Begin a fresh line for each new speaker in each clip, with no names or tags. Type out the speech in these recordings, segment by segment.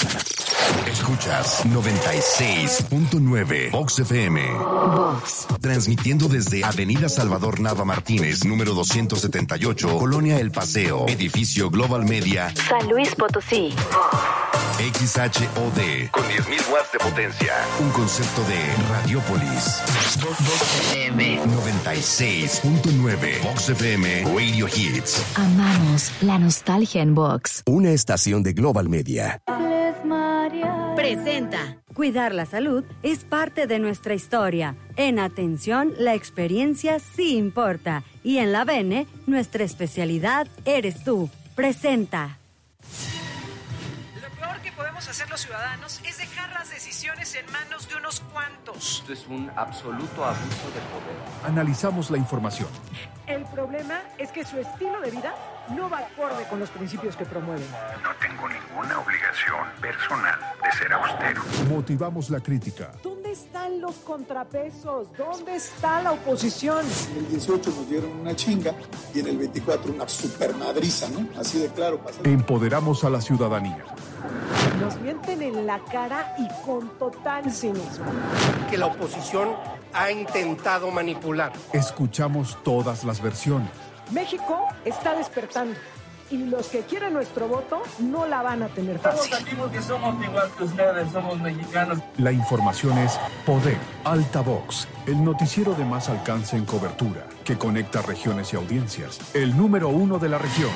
Escuchas 96.9 Vox FM.
Vox.
Transmitiendo desde Avenida Salvador Nava Martínez, número 278, Colonia El Paseo, edificio Global Media,
San Luis Potosí.
XHOD, con 10.000 watts de potencia. Un concepto de Radiopolis.
Vox FM.
96.9 Vox FM Radio Hits.
Amamos la nostalgia en Vox.
Una estación de Global Media.
Presenta.
Cuidar la salud es parte de nuestra historia. En Atención, la experiencia sí importa. Y en la Bene, nuestra especialidad eres tú. Presenta.
Lo peor que podemos hacer los ciudadanos es dejar las decisiones en manos de unos cuantos.
Esto es un absoluto abuso de poder.
Analizamos la información.
El problema es que su estilo de vida no va acorde con los principios que promueven.
No tengo ninguna obligación personal de ser austero.
Motivamos la crítica.
¿Dónde están los contrapesos? ¿Dónde está la oposición?
En el 18 nos dieron una chinga y en el 24 una supermadriza, ¿no? Así de claro.
Empoderamos a la ciudadanía.
Nos mienten en la cara y con total cinismo.
Que la oposición ha intentado manipular.
Escuchamos todas las versiones.
México está despertando y los que quieren nuestro voto no la van a tener fácil.
Todos aquí porque somos igual que ustedes, somos mexicanos.
La información es Poder, Altavox, el noticiero de más alcance en cobertura, que conecta regiones y audiencias. El número 1 de la región.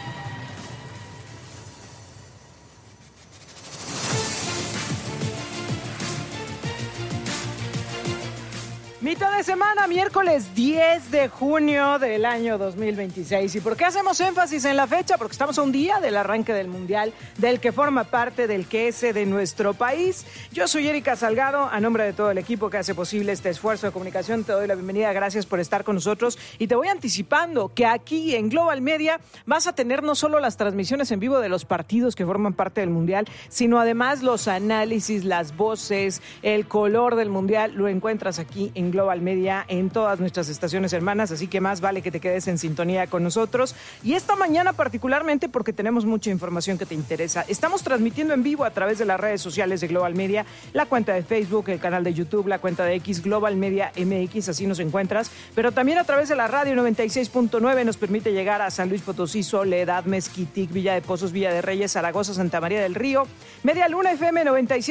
Mitad de semana, miércoles 10 de junio del año 2026. ¿Y por qué hacemos énfasis en la fecha? Porque estamos a un día del arranque del Mundial, del que forma parte del QS de nuestro país. Yo soy Erika Salgado, a nombre de todo el equipo que hace posible este esfuerzo de comunicación, te doy la bienvenida, gracias por estar con nosotros. Y te voy anticipando que aquí en Global Media vas a tener no solo las transmisiones en vivo de los partidos que forman parte del Mundial, sino además los análisis, las voces, el color del Mundial, lo encuentras aquí en Global Media en todas nuestras estaciones hermanas, así que más vale que te quedes en sintonía con nosotros. Y esta mañana particularmente porque tenemos mucha información que te interesa. Estamos transmitiendo en vivo a través de las redes sociales de Global Media, la cuenta de Facebook, el canal de YouTube, la cuenta de X, Global Media MX, así nos encuentras, pero también a través de la radio 96.9 nos permite llegar a San Luis Potosí, Soledad, Mezquitic, Villa de Pozos, Villa de Reyes, Zaragoza, Santa María del Río. Media Luna FM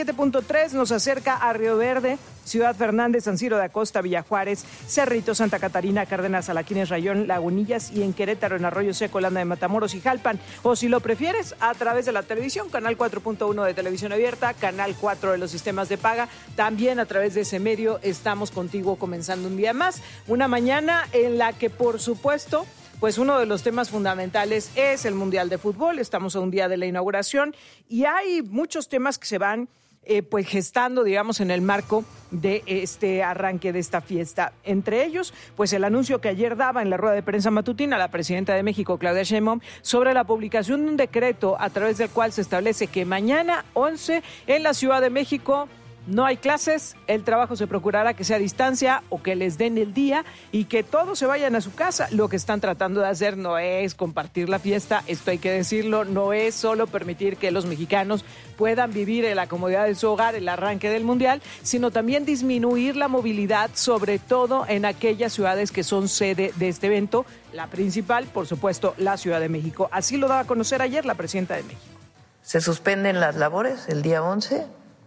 97.3 nos acerca a Río Verde, Ciudad Fernández, San Ciro de Acosta, Villa Juárez, Cerrito, Santa Catarina, Cárdenas, Alaquines, Rayón, Lagunillas y en Querétaro, en Arroyo Seco, Landa de Matamoros y Jalpan. O si lo prefieres, a través de la televisión, canal 4.1 de televisión abierta, canal 4 de los sistemas de paga. También a través de ese medio estamos contigo comenzando un día más. Una mañana en la que, por supuesto, pues uno de los temas fundamentales es el Mundial de Fútbol. Estamos a un día de la inauguración y hay muchos temas que se van pues gestando, digamos, en el marco de este arranque de esta fiesta. Entre ellos, pues el anuncio que ayer daba en la rueda de prensa matutina la presidenta de México, Claudia Sheinbaum, sobre la publicación de un decreto a través del cual se establece que mañana 11 en la Ciudad de México no hay clases, el trabajo se procurará que sea a distancia o que les den el día y que todos se vayan a su casa. Lo que están tratando de hacer no es compartir la fiesta, esto hay que decirlo, no es solo permitir que los mexicanos puedan vivir en la comodidad de su hogar el arranque del Mundial, sino también disminuir la movilidad, sobre todo en aquellas ciudades que son sede de este evento, la principal, por supuesto, la Ciudad de México. Así lo daba a conocer ayer la presidenta de México.
Se suspenden las labores el día 11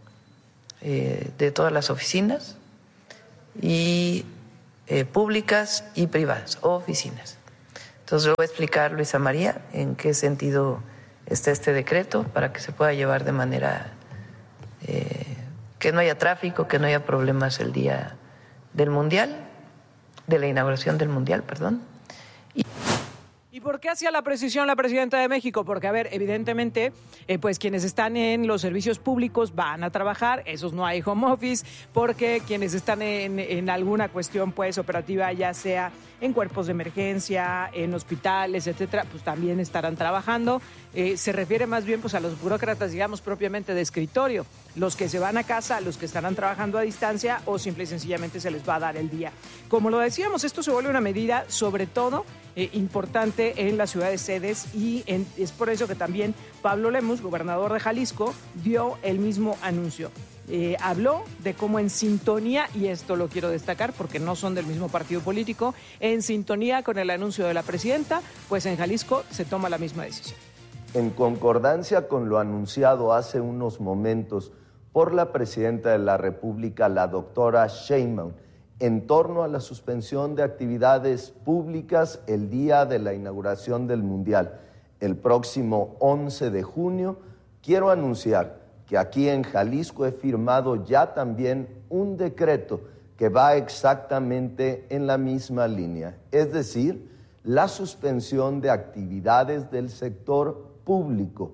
de todas las oficinas y públicas y privadas, oficinas. Entonces, le voy a explicar, Luisa María, en qué sentido está este decreto para que se pueda llevar de manera que no haya tráfico, que no haya problemas el día del Mundial, de la inauguración del Mundial, perdón.
¿Y por qué hacía la precisión la presidenta de México? Porque, a ver, evidentemente, pues quienes están en los servicios públicos van a trabajar, esos no hay home office, porque quienes están en alguna cuestión, pues, operativa, ya sea en cuerpos de emergencia, en hospitales, etcétera, pues también estarán trabajando. Se refiere más bien, pues, a los burócratas, digamos, propiamente de escritorio, los que se van a casa, los que estarán trabajando a distancia o simple y sencillamente se les va a dar el día. Como lo decíamos, esto se vuelve una medida, sobre todo, importante en las ciudades sedes y es por eso que también Pablo Lemus, gobernador de Jalisco, dio el mismo anuncio. Habló de cómo en sintonía, y esto lo quiero destacar porque no son del mismo partido político, en sintonía con el anuncio de la presidenta, pues en Jalisco se toma la misma decisión.
En concordancia con lo anunciado hace unos momentos por la presidenta de la República, la doctora Sheinbaum, en torno a la suspensión de actividades públicas el día de la inauguración del Mundial, el próximo 11 de junio, quiero anunciar que aquí en Jalisco he firmado ya también un decreto que va exactamente en la misma línea, es decir, la suspensión de actividades del sector público.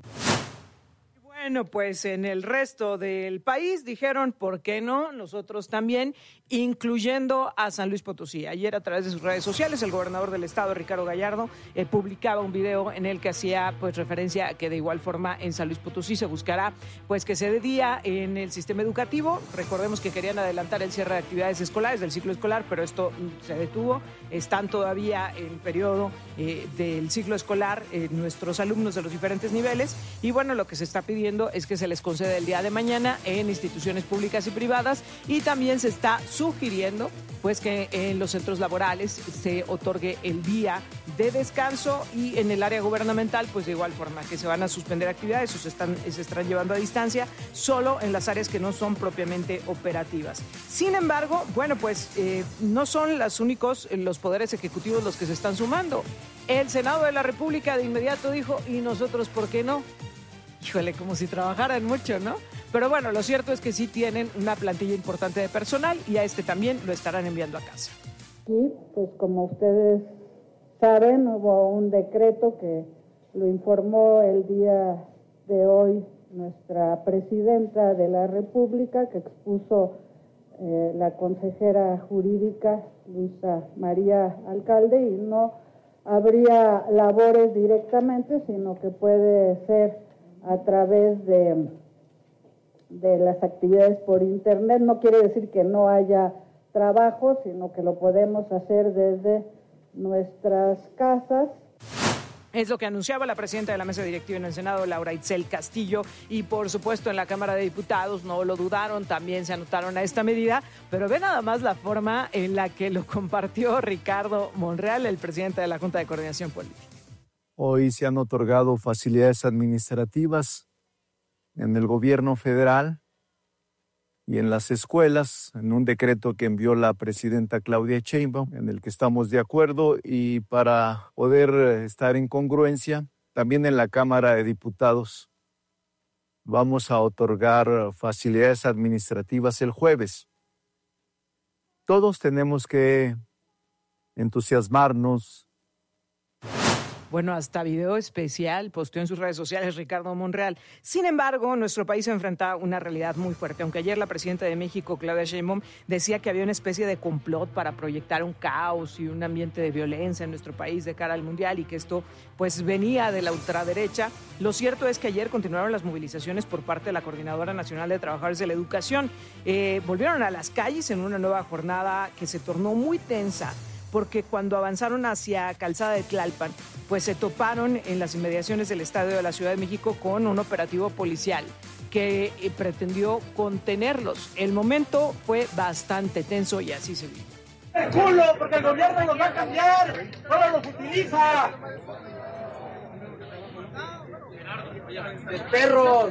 Bueno, pues en el resto del país dijeron, ¿por qué no? Nosotros también, incluyendo a San Luis Potosí. Ayer a través de sus redes sociales, el gobernador del estado, Ricardo Gallardo, publicaba un video en el que hacía pues referencia a que de igual forma en San Luis Potosí se buscará pues que se dé día en el sistema educativo. Recordemos que querían adelantar el cierre de actividades escolares, del ciclo escolar, pero esto se detuvo. Están todavía en periodo del ciclo escolar nuestros alumnos de los diferentes niveles y bueno, lo que se está pidiendo es que se les conceda el día de mañana en instituciones públicas y privadas y también se está sugiriendo pues que en los centros laborales se otorgue el día de descanso y en el área gubernamental pues de igual forma que se van a suspender actividades o se estarán llevando a distancia solo en las áreas que no son propiamente operativas. Sin embargo, bueno pues no son los únicos los poderes ejecutivos los que se están sumando. El Senado de la República de inmediato dijo, ¿y nosotros por qué no? Híjole, como si trabajaran mucho, ¿no? Pero bueno, lo cierto es que sí tienen una plantilla importante de personal y a este también lo estarán enviando a casa.
Sí, pues como ustedes saben, hubo un decreto que lo informó el día de hoy nuestra presidenta de la República, que expuso la consejera jurídica Luisa María Alcalde, y no habría labores directamente, sino que puede ser a través de las actividades por internet. No quiere decir que no haya trabajo, sino que lo podemos hacer desde nuestras casas.
Es lo que anunciaba la presidenta de la mesa directiva en el Senado, Laura Itzel Castillo, y por supuesto en la Cámara de Diputados no lo dudaron, también se anotaron a esta medida, pero ve nada más la forma en la que lo compartió Ricardo Monreal, el presidente de la Junta de Coordinación Política.
Hoy se han otorgado facilidades administrativas en el gobierno federal y en las escuelas, en un decreto que envió la presidenta Claudia Sheinbaum, en el que estamos de acuerdo, y para poder estar en congruencia, también en la Cámara de Diputados vamos a otorgar facilidades administrativas el jueves. Todos tenemos que entusiasmarnos.
Bueno, hasta video especial posteó en sus redes sociales Ricardo Monreal. Sin embargo, nuestro país se enfrenta a una realidad muy fuerte. Aunque ayer la presidenta de México, Claudia Sheinbaum, decía que había una especie de complot para proyectar un caos y un ambiente de violencia en nuestro país de cara al Mundial y que esto pues venía de la ultraderecha, lo cierto es que ayer continuaron las movilizaciones por parte de la Coordinadora Nacional de Trabajadores de la Educación. Volvieron a las calles en una nueva jornada que se tornó muy tensa, porque cuando avanzaron hacia Calzada de Tlalpan, pues se toparon en las inmediaciones del Estadio de la Ciudad de México con un operativo policial que pretendió contenerlos. El momento fue bastante tenso y así se vio.
¡El culo! Porque el gobierno los va a cambiar, ¡solo los utiliza! ¡Los perros!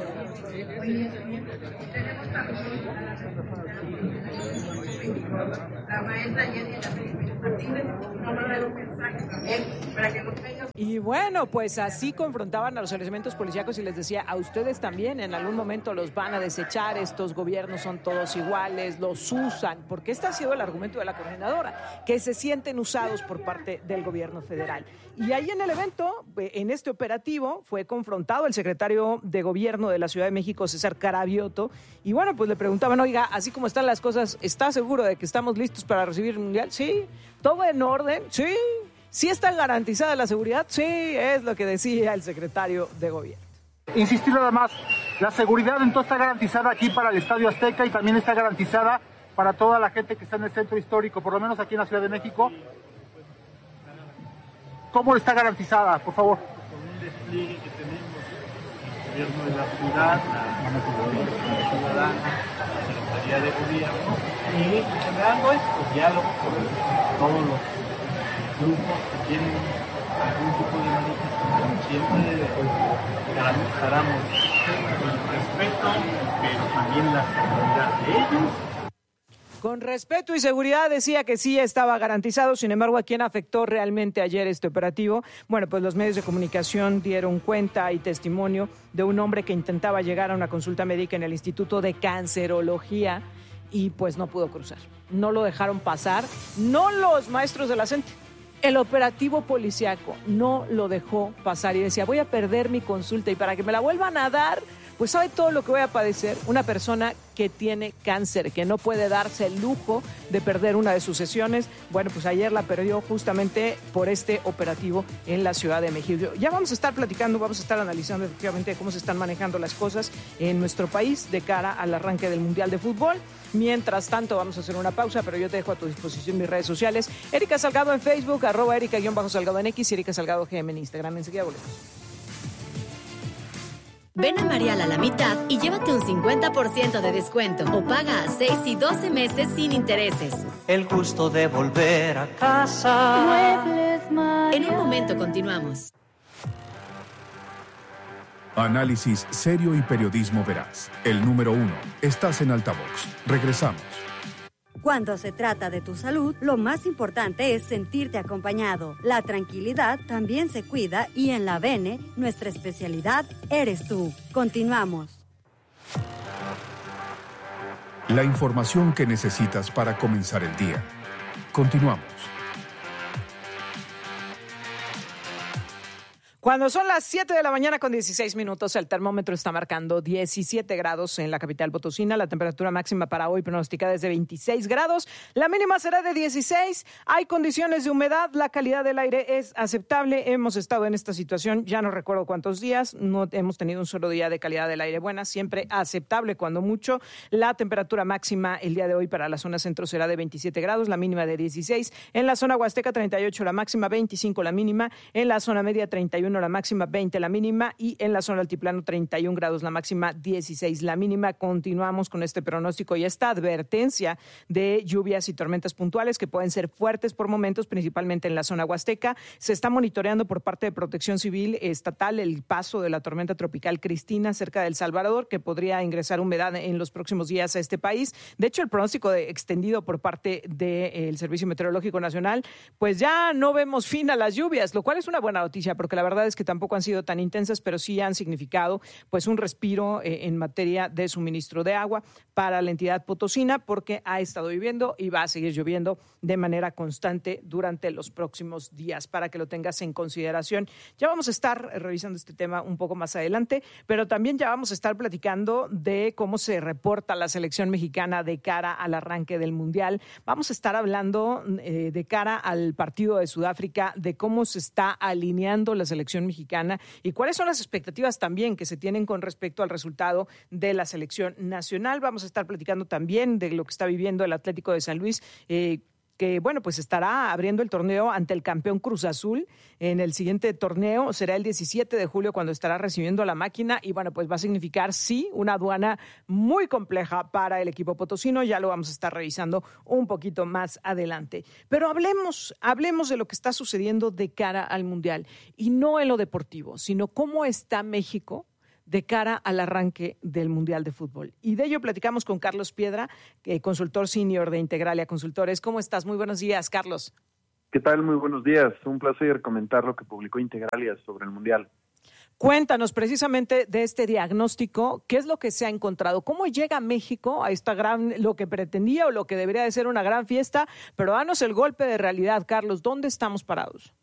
La maestra Jenny Martínez no va a dar un mensaje también para que los niños...
Y bueno, pues así confrontaban a los elementos policíacos y les decía, a ustedes también en algún momento los van a desechar, estos gobiernos son todos iguales, los usan, porque este ha sido el argumento de la coordinadora, que se sienten usados por parte del gobierno federal. Y ahí en el evento, en este operativo, fue confrontado el secretario de Gobierno de la Ciudad de México, César Carabiotto, y bueno, pues le preguntaban, oiga, así como están las cosas, ¿está seguro de que estamos listos para recibir el Mundial? Sí. ¿Todo en orden? Sí. ¿Sí está garantizada la seguridad? Sí, es lo que decía el secretario de Gobierno.
Insistir nada más, la seguridad entonces está garantizada aquí para el Estadio Azteca y también está garantizada para toda la gente que está en el centro histórico, por lo menos aquí en la Ciudad de México. ¿Cómo está garantizada, por favor?
Con un despliegue que tenemos el gobierno de la ciudad, la ciudadana, la Secretaría de Gobierno, y generando diálogo con todos los grupos que tienen algún tipo de manifestación. Siempre garantizaremos el respeto, pero también la seguridad de ellos.
Con respeto y seguridad decía que sí estaba garantizado. Sin embargo, ¿a quién afectó realmente ayer este operativo? Bueno, pues los medios de comunicación dieron cuenta y testimonio de un hombre que intentaba llegar a una consulta médica en el Instituto de Cancerología y pues no pudo cruzar. No lo dejaron pasar, no los maestros de la CENTE. El operativo policíaco no lo dejó pasar y decía, voy a perder mi consulta y para que me la vuelvan a dar, pues sabe todo lo que voy a padecer una persona que tiene cáncer, que no puede darse el lujo de perder una de sus sesiones. Bueno, pues ayer la perdió justamente por este operativo en la Ciudad de México. Ya vamos a estar platicando, vamos a estar analizando efectivamente cómo se están manejando las cosas en nuestro país de cara al arranque del Mundial de Fútbol. Mientras tanto, vamos a hacer una pausa, pero yo te dejo a tu disposición mis redes sociales. Erika Salgado en Facebook, @Erika_Salgado en X y Erika Salgado GM en Instagram. Enseguida volvemos.
Ven a Marial a la mitad y llévate un 50% de descuento o paga a 6 y 12 meses sin intereses.
El gusto de volver a casa.
Muebles Marial. En un momento continuamos.
Análisis serio y periodismo veraz. El número 1. Estás en Altavox. Regresamos.
Cuando se trata de tu salud, lo más importante es sentirte acompañado. La tranquilidad también se cuida y en la Bene, nuestra especialidad eres tú. Continuamos.
La información que necesitas para comenzar el día. Continuamos.
Cuando son las 7 de la mañana con 16 minutos, el termómetro está marcando 17 grados en la capital potosina. La temperatura máxima para hoy pronosticada es de 26 grados. La mínima será de 16. Hay condiciones de humedad. La calidad del aire es aceptable. Hemos estado en esta situación, ya no recuerdo cuántos días. No hemos tenido un solo día de calidad del aire buena. Siempre aceptable cuando mucho. La temperatura máxima el día de hoy para la zona centro será de 27 grados. La mínima de 16. En la zona huasteca 38 la máxima, 25 la mínima. En la zona media 31 la máxima, 20 la mínima y en la zona altiplano 31 grados la máxima, 16 la mínima. Continuamos con este pronóstico y esta advertencia de lluvias y tormentas puntuales que pueden ser fuertes por momentos, principalmente en la zona huasteca. Se está monitoreando por parte de Protección Civil Estatal el paso de la tormenta tropical Cristina cerca del Salvador, que podría ingresar humedad en los próximos días a este país. De hecho, el pronóstico extendido por parte del Servicio Meteorológico Nacional, pues ya no vemos fin a las lluvias, lo cual es una buena noticia porque la verdad es que tampoco han sido tan intensas, pero sí han significado pues un respiro en materia de suministro de agua para la entidad potosina, porque ha estado lloviendo y va a seguir lloviendo de manera constante durante los próximos días, para que lo tengas en consideración. Ya vamos a estar revisando este tema un poco más adelante, pero también ya vamos a estar platicando de cómo se reporta la selección mexicana de cara al arranque del Mundial. Vamos a estar hablando de cara al partido de Sudáfrica, de cómo se está alineando la selección mexicana y cuáles son las expectativas también que se tienen con respecto al resultado de la selección nacional. Vamos a estar platicando también de lo que está viviendo el Atlético de San Luis, que bueno, pues estará abriendo el torneo ante el campeón Cruz Azul. En el siguiente torneo será el 17 de julio cuando estará recibiendo la máquina y bueno, pues va a significar sí una aduana muy compleja para el equipo potosino. Ya lo vamos a estar revisando un poquito más adelante. Pero hablemos de lo que está sucediendo de cara al Mundial y no en lo deportivo, sino cómo está México de cara al arranque del Mundial de Fútbol. Y de ello platicamos con Carlos Piedra, consultor senior de Integralia Consultores. ¿Cómo estás? Muy buenos días, Carlos.
¿Qué tal? Muy buenos días. Un placer comentar lo que publicó Integralia sobre el Mundial.
Cuéntanos precisamente de este diagnóstico, ¿qué es lo que se ha encontrado? ¿Cómo llega México a esta lo que pretendía o lo que debería de ser una gran fiesta? Pero danos el golpe de realidad, Carlos, ¿dónde estamos parados?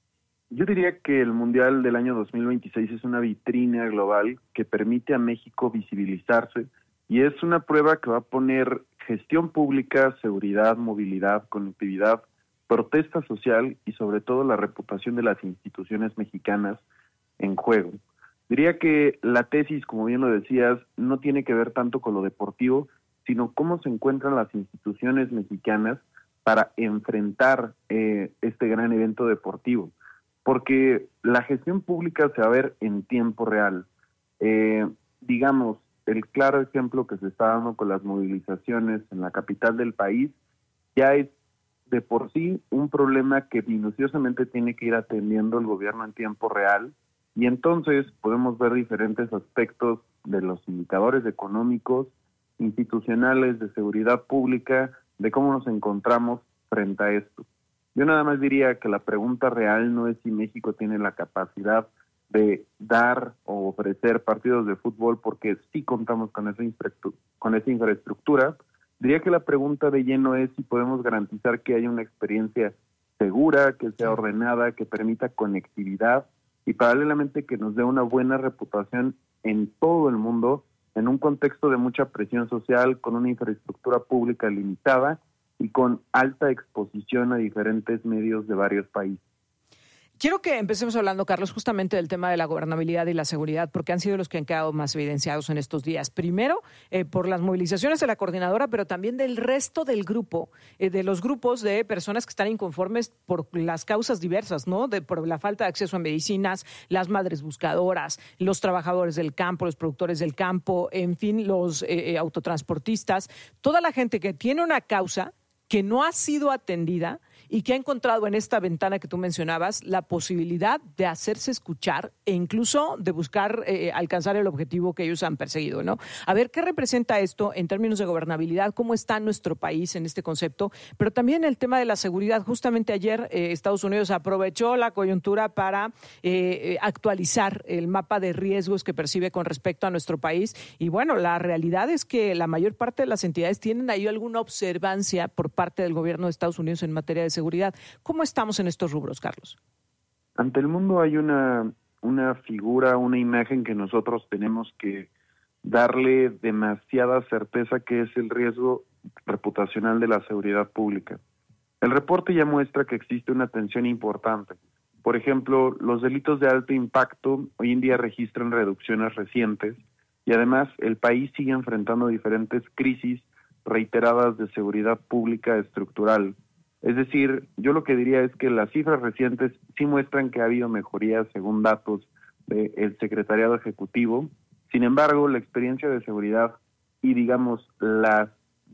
Yo diría que el Mundial del año 2026 es una vitrina global que permite a México visibilizarse y es una prueba que va a poner gestión pública, seguridad, movilidad, conectividad, protesta social y sobre todo la reputación de las instituciones mexicanas en juego. Diría que la tesis, como bien lo decías, no tiene que ver tanto con lo deportivo, sino cómo se encuentran las instituciones mexicanas para enfrentar este gran evento deportivo. porque la gestión pública se va a ver en tiempo real. Digamos, el claro ejemplo que se está dando con las movilizaciones en la capital del país ya es de por sí un problema que minuciosamente tiene que ir atendiendo el gobierno en tiempo real, y entonces podemos ver diferentes aspectos de los indicadores económicos, institucionales, de seguridad pública, de cómo nos encontramos frente a esto. Yo nada más diría que la pregunta real no es si México tiene la capacidad de dar o ofrecer partidos de fútbol, porque sí contamos con esa infraestructura. Diría que la pregunta de lleno es si podemos garantizar que haya una experiencia segura, que sea ordenada, que permita conectividad y paralelamente que nos dé una buena reputación en todo el mundo, en un contexto de mucha presión social, con una infraestructura pública limitada y con alta exposición a diferentes medios de varios países.
Quiero que empecemos hablando, Carlos, justamente del tema de la gobernabilidad y la seguridad, porque han sido los que han quedado más evidenciados en estos días. Primero, por las movilizaciones de la coordinadora, pero también del resto del grupo, de los grupos de personas que están inconformes por las causas diversas, ¿no? Por la falta de acceso a medicinas, las madres buscadoras, los trabajadores del campo, los productores del campo, en fin, los autotransportistas, toda la gente que tiene una causa que no ha sido atendida y que ha encontrado en esta ventana que tú mencionabas la posibilidad de hacerse escuchar e incluso de buscar alcanzar el objetivo que ellos han perseguido, ¿no? A ver, ¿qué representa esto en términos de gobernabilidad? ¿Cómo está nuestro país en este concepto? Pero también el tema de la seguridad. Justamente ayer Estados Unidos aprovechó la coyuntura para actualizar el mapa de riesgos que percibe con respecto a nuestro país. Y bueno, la realidad es que la mayor parte de las entidades tienen ahí alguna observancia por parte del gobierno de Estados Unidos en materia de seguridad. ¿Cómo estamos en estos rubros, Carlos?
Ante el mundo hay una figura, una imagen que nosotros tenemos que darle demasiada certeza, que es el riesgo reputacional de la seguridad pública. El reporte ya muestra que existe una tensión importante. Por ejemplo, los delitos de alto impacto hoy en día registran reducciones recientes y además el país sigue enfrentando diferentes crisis reiteradas de seguridad pública estructural. Es decir, yo lo que diría es que las cifras recientes sí muestran que ha habido mejorías según datos del Secretariado Ejecutivo. Sin embargo, la experiencia de seguridad y la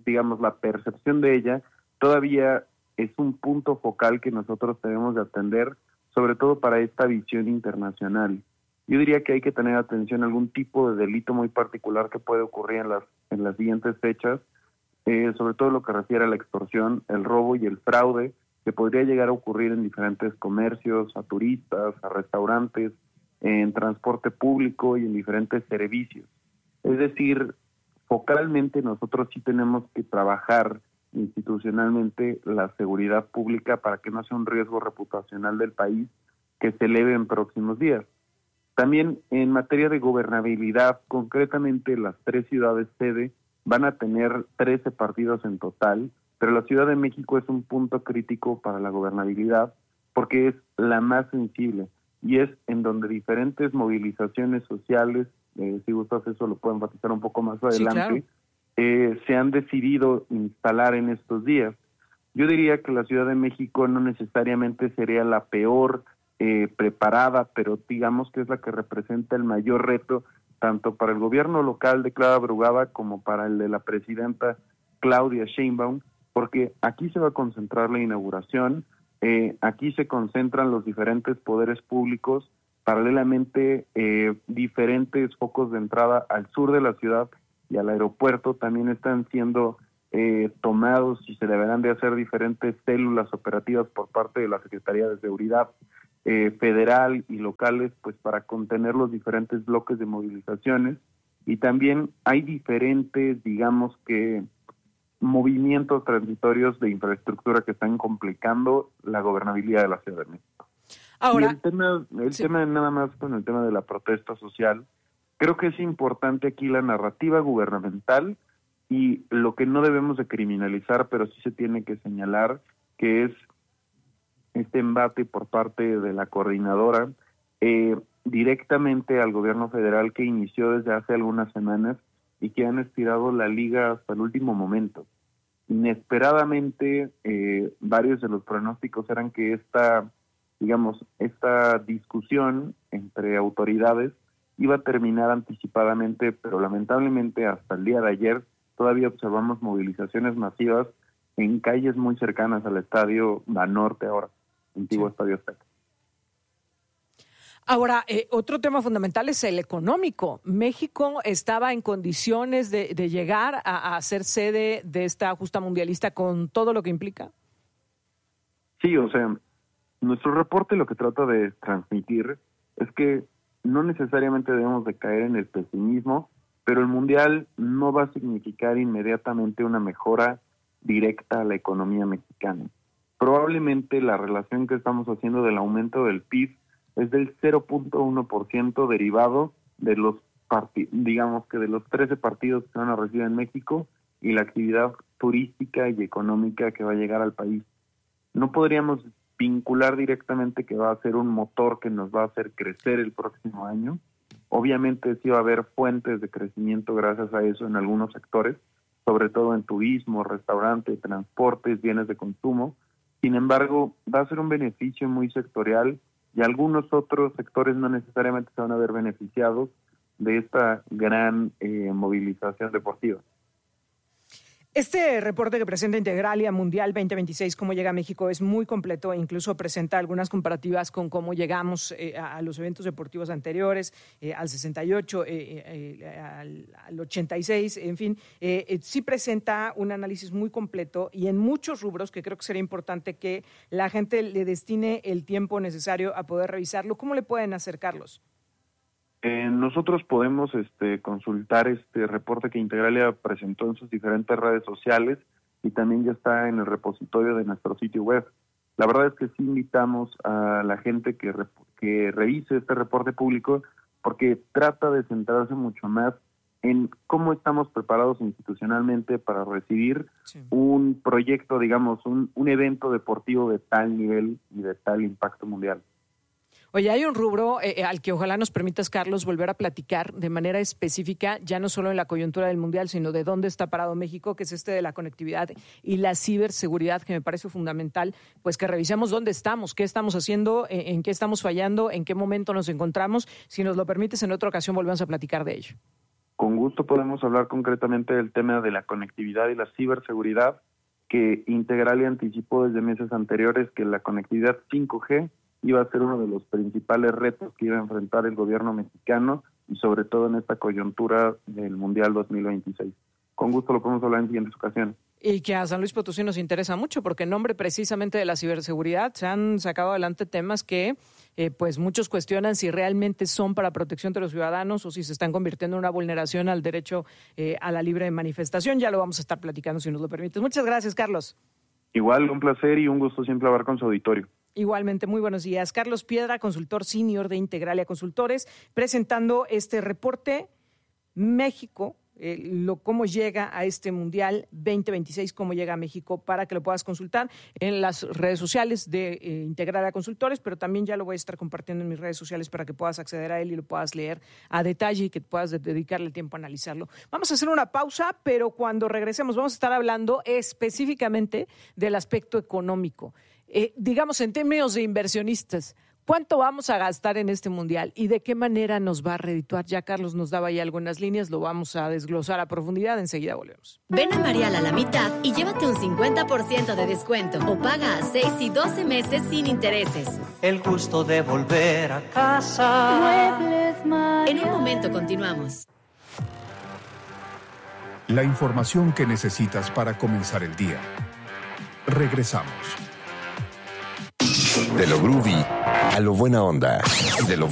percepción de ella todavía es un punto focal que nosotros tenemos de atender, sobre todo para esta visión internacional. Yo diría que hay que tener atención a algún tipo de delito muy particular que puede ocurrir en las siguientes fechas, sobre todo lo que refiere a la extorsión, el robo y el fraude, que podría llegar a ocurrir en diferentes comercios, a turistas, a restaurantes, en transporte público y en diferentes servicios. Es decir, focalmente nosotros sí tenemos que trabajar institucionalmente la seguridad pública para que no sea un riesgo reputacional del país que se eleve en próximos días. También en materia de gobernabilidad, concretamente las 3 ciudades sede van a tener 13 partidos en total, pero la Ciudad de México es un punto crítico para la gobernabilidad porque es la más sensible y es en donde diferentes movilizaciones sociales, si gustas eso lo puedo enfatizar un poco más adelante, sí, claro, se han decidido instalar en estos días. Yo diría que la Ciudad de México no necesariamente sería la peor preparada, pero digamos que es la que representa el mayor reto tanto para el gobierno local de Clara Brugada como para el de la presidenta Claudia Sheinbaum, porque aquí se va a concentrar la inauguración, aquí se concentran los diferentes poderes públicos, paralelamente diferentes focos de entrada al sur de la ciudad y al aeropuerto también están siendo tomados y se deberán de hacer diferentes células operativas por parte de la Secretaría de Seguridad federal y locales, pues para contener los diferentes bloques de movilizaciones. Y también hay diferentes, digamos que, movimientos transitorios de infraestructura que están complicando la gobernabilidad de la Ciudad de México. Ahora, y el tema nada más con el tema de la protesta social, creo que es importante aquí la narrativa gubernamental y lo que no debemos de criminalizar, pero sí se tiene que señalar, que es este embate por parte de la coordinadora directamente al gobierno federal, que inició desde hace algunas semanas y que han estirado la liga hasta el último momento. Inesperadamente, varios de los pronósticos eran que esta digamos, esta discusión entre autoridades iba a terminar anticipadamente, pero lamentablemente hasta el día de ayer todavía observamos movilizaciones masivas en calles muy cercanas al estadio Banorte, ahora, antiguo Estadio Azteca.
Ahora, otro tema fundamental es el económico. ¿México estaba en condiciones de llegar a ser sede de esta justa mundialista con todo lo que implica?
Sí, o sea, nuestro reporte lo que trata de transmitir es que no necesariamente debemos de caer en el pesimismo, pero el Mundial no va a significar inmediatamente una mejora directa a la economía mexicana. Probablemente la relación que estamos haciendo del aumento del PIB es del 0.1% derivado de los digamos que de los 13 partidos que van a recibir en México y la actividad turística y económica que va a llegar al país. No podríamos vincular directamente que va a ser un motor que nos va a hacer crecer el próximo año. Obviamente sí va a haber fuentes de crecimiento gracias a eso en algunos sectores, sobre todo en turismo, restaurante, transportes, bienes de consumo. Sin embargo, va a ser un beneficio muy sectorial y algunos otros sectores no necesariamente se van a ver beneficiados de esta gran movilización deportiva.
Este reporte que presenta Integralia Mundial 2026, cómo llega a México, es muy completo e incluso presenta algunas comparativas con cómo llegamos a los eventos deportivos anteriores, al 68, al 86, en fin. Sí presenta un análisis muy completo y en muchos rubros que creo que sería importante que la gente le destine el tiempo necesario a poder revisarlo. ¿Cómo le pueden acercarlos?
Nosotros podemos consultar este reporte que Integralia presentó en sus diferentes redes sociales y también ya está en el repositorio de nuestro sitio web. La verdad es que sí invitamos a la gente que revise este reporte público porque trata de centrarse mucho más en cómo estamos preparados institucionalmente para recibir un proyecto, digamos, un evento deportivo de tal nivel y de tal impacto mundial.
Oye, hay un rubro al que ojalá nos permitas, Carlos, volver a platicar de manera específica, ya no solo en la coyuntura del Mundial, sino de dónde está parado México, que es de la conectividad y la ciberseguridad, que me parece fundamental, pues que revisemos dónde estamos, qué estamos haciendo, en qué estamos fallando, en qué momento nos encontramos. Si nos lo permites, en otra ocasión volvemos a platicar de ello.
Con gusto podemos hablar concretamente del tema de la conectividad y la ciberseguridad, que Integralia anticipó desde meses anteriores que la conectividad 5G iba a ser uno de los principales retos que iba a enfrentar el gobierno mexicano y sobre todo en esta coyuntura del Mundial 2026. Con gusto lo podemos hablar en siguientes ocasiones.
Y que a San Luis Potosí nos interesa mucho porque en nombre precisamente de la ciberseguridad se han sacado adelante temas que pues muchos cuestionan si realmente son para protección de los ciudadanos o si se están convirtiendo en una vulneración al derecho a la libre manifestación. Ya lo vamos a estar platicando si nos lo permites. Muchas gracias, Carlos.
Igual, un placer y un gusto siempre hablar con su auditorio.
Igualmente, muy buenos días. Carlos Piedra, consultor senior de Integralia Consultores, presentando este reporte México, cómo llega a este Mundial 2026, cómo llega a México, para que lo puedas consultar en las redes sociales de Integralia Consultores, pero también ya lo voy a estar compartiendo en mis redes sociales para que puedas acceder a él y lo puedas leer a detalle y que puedas dedicarle el tiempo a analizarlo. Vamos a hacer una pausa, pero cuando regresemos vamos a estar hablando específicamente del aspecto económico. Digamos, en términos de inversionistas, ¿cuánto vamos a gastar en este Mundial y de qué manera nos va a redituar? Ya Carlos nos daba ahí algunas líneas, lo vamos a desglosar a profundidad, enseguida volvemos.
Ven a Mariala a la mitad y llévate un 50% de descuento o paga a 6 y 12 meses sin intereses.
El gusto de volver a casa.
Muebles Mariala. En un momento continuamos.
La información que necesitas para comenzar el día. Regresamos.
De lo groovy a lo buena onda. De lo